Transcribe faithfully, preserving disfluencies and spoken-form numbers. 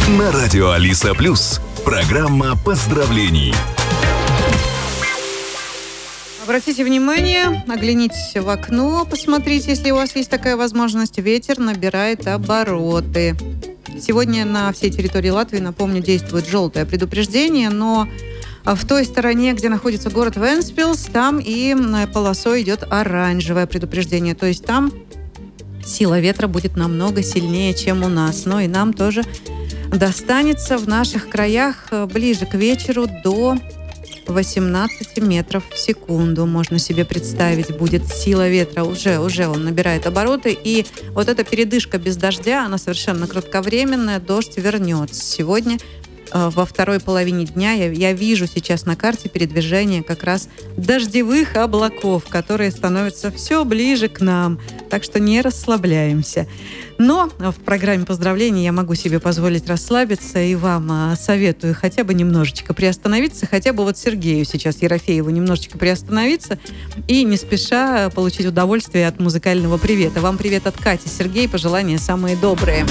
На радио Алиса Плюс. Программа поздравлений. Обратите внимание, оглянитесь в окно, посмотрите, если у вас есть такая возможность. Ветер набирает обороты. Сегодня на всей территории Латвии, напомню, действует желтое предупреждение, но в той стороне, где находится город Вентспилс, там и полосой идет оранжевое предупреждение. То есть там сила ветра будет намного сильнее, чем у нас. Но и нам тоже достанется в наших краях ближе к вечеру до восемнадцать метров в секунду. Можно себе представить, будет сила ветра. Уже, уже он набирает обороты. И вот эта передышка без дождя, она совершенно кратковременная. Дождь вернется. Сегодня э, во второй половине дня я, я вижу сейчас на карте передвижение как раз дождевых облаков, которые становятся все ближе к нам. Так что не расслабляемся. Но в программе поздравлений я могу себе позволить расслабиться и вам советую хотя бы немножечко приостановиться, хотя бы вот Сергею сейчас, Ерофееву, немножечко приостановиться и не спеша получить удовольствие от музыкального привета. Вам привет от Кати. Сергей, пожелания самые добрые.